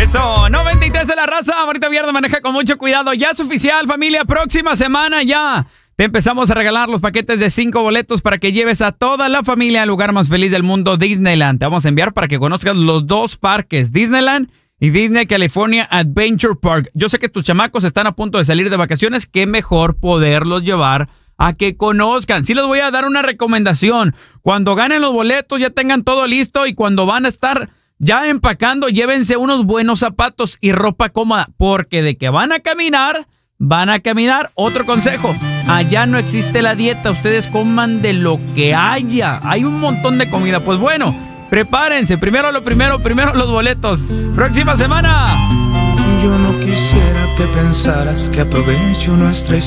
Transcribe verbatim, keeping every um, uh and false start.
Eso, noventa y tres de la raza. Ahorita viernes, maneja con mucho cuidado. Ya es oficial, familia. Próxima semana ya te empezamos a regalar los paquetes de cinco boletos para que lleves a toda la familia al lugar más feliz del mundo, Disneyland. Te vamos a enviar para que conozcas los dos parques, Disneyland y Disney California Adventure Park. Yo sé que tus chamacos están a punto de salir de vacaciones. Qué mejor poderlos llevar a que conozcan. Sí les voy a dar una recomendación. Cuando ganen los boletos, ya tengan todo listo y cuando van a estar ya empacando, llévense unos buenos zapatos y ropa cómoda, porque de que van a caminar, van a caminar. Otro consejo, allá no existe la dieta, ustedes coman de lo que haya. Hay un montón de comida. Pues bueno, prepárense. Primero lo primero, primero los boletos. Próxima semana. Yo no quisiera que pensaras que aprovecho nuestra historia.